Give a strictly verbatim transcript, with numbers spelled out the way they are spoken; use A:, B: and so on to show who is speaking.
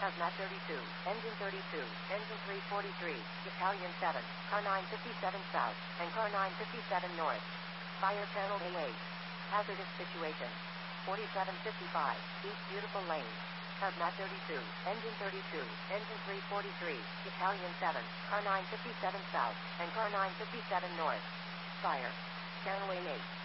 A: Hazmat thirty-two, engine thirty-two, engine three forty-three, Battalion seven, car nine fifty-seven south, and car nine fifty-seven north. Fire channel A eight. Hazardous situation. forty-seven fifty-five, East Beautiful Lane. Hazmat thirty-two, engine thirty-two, engine three forty-three, Battalion seven, car nine fifty-seven south, and car nine fifty-seven north. Fire channel A eight.